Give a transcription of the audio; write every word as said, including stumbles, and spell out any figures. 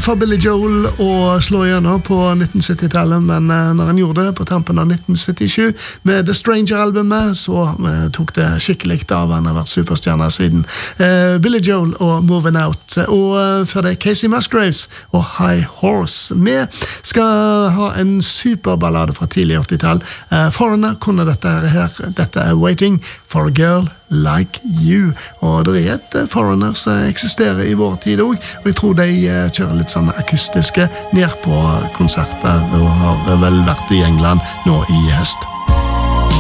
for Billy Joel å slå gjennom på nittensytti-tallet, men når han gjorde det på tampen av nitten syttisju med The Stranger-albumet, så tok det skikkelig av. Han har vært superstjerne siden. Billy Joel og Moving Out, og før det Casey Musgraves og High Horse. Vi skal ha en superballade fra tidlig åttitall. Foreigner kunne dette her. Dette er Waiting for a Girl Like You, og det er et Foreigner som eksisterer i vår tid også, og jeg tror de kjører litt sånn akustiske ned på konserter og har vel vært i England nå i høst.